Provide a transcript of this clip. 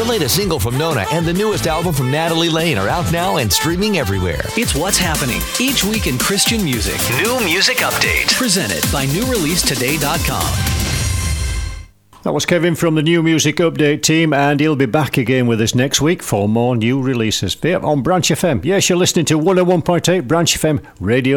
The latest single from Nona and the newest album from Natalie Lane are out now and streaming everywhere. It's what's happening each week in Christian music. New Music Update. Presented by NewReleaseToday.com. That was Kevin from the New Music Update team, and he'll be back again with us next week for more new releases. On Branch FM. Yes, you're listening to 101.8 Branch FM Radio.